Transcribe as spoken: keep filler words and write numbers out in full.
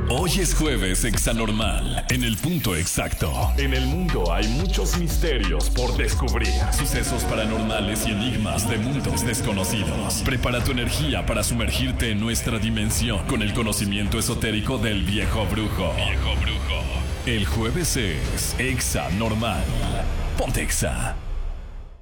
Hoy es jueves Exanormal, en el punto exacto. En el mundo hay muchos misterios por descubrir. Sucesos paranormales y enigmas de mundos desconocidos. Prepara tu energía para sumergirte en nuestra dimensión con el conocimiento esotérico del viejo brujo. Viejo brujo. El jueves es Exanormal. Ponte Exa.